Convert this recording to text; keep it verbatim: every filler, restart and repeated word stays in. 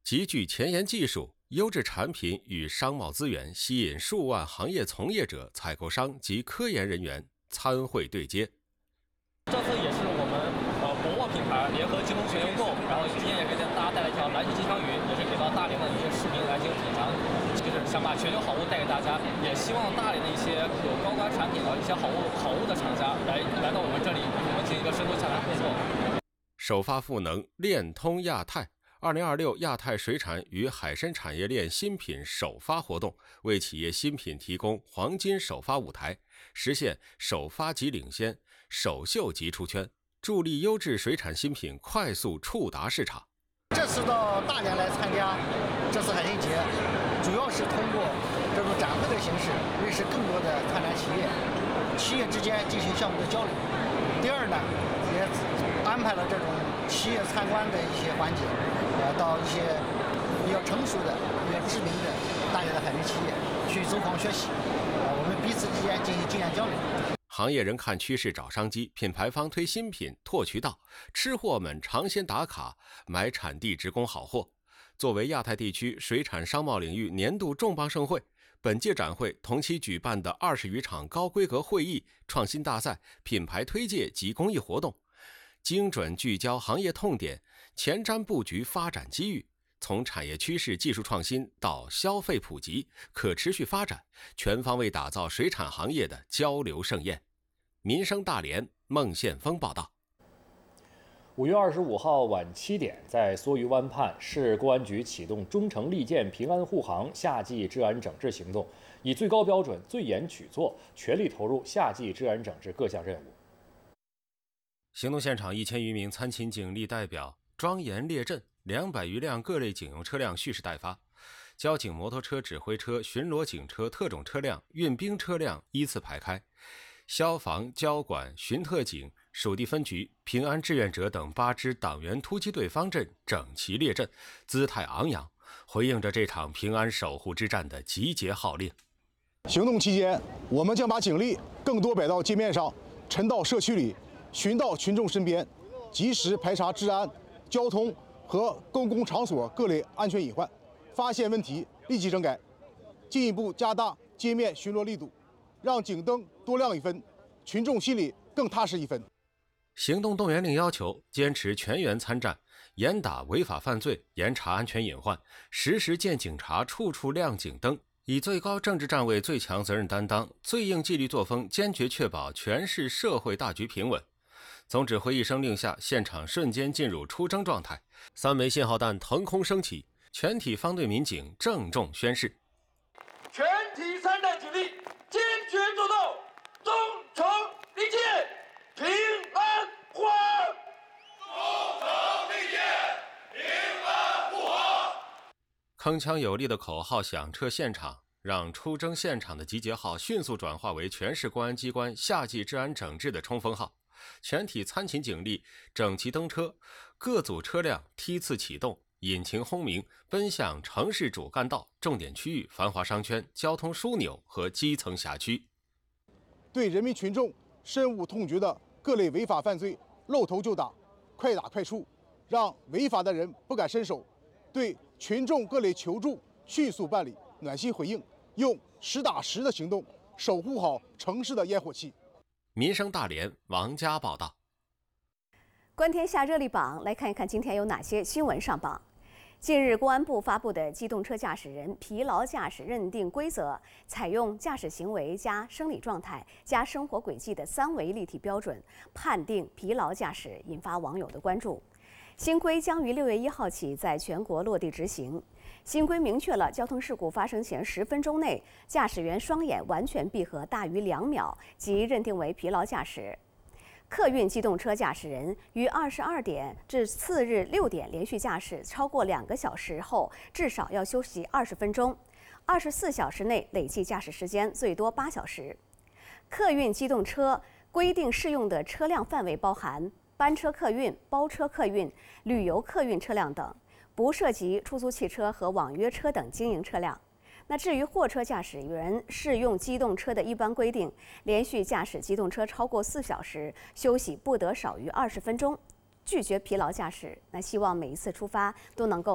极具前沿技术、优质产品与商贸资源，吸引数万行业从业者、采购商及科研人员参会对接。 这次也是我们呃博沃品牌联合京东全优购，然后今天也给大家带来一条蓝鳍金枪鱼，也是给到大连的一些市民来进行品尝，就是想把全球好物带给大家，也希望大连的一些有高端产品的一些好物好物的厂家来来到我们这里，我们进行一个深度洽谈合作。 首发赋能链通亚太。二零二六亚太水产与海参产业链新品首发活动，为企业新品提供黄金首发舞台，实现首发即领先、首秀即出圈，助力优质水产新品快速触达市场。 这次到大连来参加这次海参节，主要是通过这种展会的形式，认识更多的参展企业，企业之间进行项目的交流。第二呢，也安排了这种企业参观的一些环节，呃，到一些比较成熟的、比较知名的大连的海参企业去走访学习，呃，我们彼此之间进行经验交流。 行业人看趋势找商机，品牌方推新品拓渠道，吃货们尝鲜打卡，买产地直供好货。作为亚太地区水产商贸领域年度重磅盛会，本届展会同期举办的二十余场高规格会议、创新大赛、品牌推介及公益活动，精准聚焦行业痛点，前瞻布局发展机遇，从产业趋势、技术创新到消费普及、可持续发展，全方位打造水产行业的交流盛宴。民生大连孟宪峰报道。 五月二十五号晚七点，在梭鱼湾畔，市公安局启动忠诚利剑平安护航夏季治安整治行动，以最高标准、最严举措，全力投入夏季治安整治各项任务。 行动现场一千余名参勤警力代表庄严列阵，两百余辆各类警用车辆蓄势待发，交警摩托车、指挥车、巡逻警车、特种车辆、运兵车辆依次排开。消防、交管、巡特警、属地分局、平安志愿者等八支党员突击队方阵整齐列阵，姿态昂扬，回应着这场平安守护之战的集结号令。 行动期间，我们将把警力更多摆到街面上，沉到社区里，巡到群众身边，及时排查治安、交通和公共场所各类安全隐患，发现问题立即整改，进一步加大街面巡逻力度，让警灯多亮一分，群众心里更踏实一分。 行动动员令要求坚持全员参战，严打违法犯罪，严查安全隐患，时时见警察，处处亮警灯，以最高政治站位、最强责任担当、最硬纪律作风，坚决确保全市社会大局平稳。总指挥一声令下，现场瞬间进入出征状态，三枚信号弹腾空升起，全体方队民警郑重宣誓： 全体参战警力坚决做到忠诚利剑，平安护航。忠诚利剑，平安护航。 铿锵有力的口号响彻现场，让出征现场的集结号迅速转化为全市公安机关夏季治安整治的冲锋号。全体参勤警力整齐登车，各组车辆梯次启动，引擎轰鸣，奔向城市主干道、重点区域、繁华商圈、交通枢纽和基层辖区。 对人民群众深恶痛绝的各类违法犯罪露头就打，快打快处，让违法的人不敢伸手；对群众各类求助迅速办理，暖心回应，用实打实的行动守护好城市的烟火气。 民生大连王佳报道。 观天下热力榜，来看一看今天有哪些新闻上榜。近日，公安部发布的《机动车驾驶人疲劳驾驶认定规则》，采用驾驶行为加生理状态加生活轨迹的三维立体标准判定疲劳驾驶，引发网友的关注。新规将于六月一号起在全国落地执行。新规明确了交通事故发生前十分钟内，驾驶员双眼完全闭合大于两秒即认定为疲劳驾驶。客运机动车驾驶人于二十二点至次日六点连续驾驶超过两个小时后，至少要休息二十分钟，二十四小时内累计驾驶时间最多八小时。客运机动车规定适用的车辆范围包含班车客运、包车客运、旅游客运车辆等，不涉及出租汽车和网约车等经营车辆。那至于货车驾驶员适用机动车的一般规定，连续驾驶机动车超过四小时，休息不得少于二十分钟，拒绝疲劳驾驶。那希望每一次出发都能够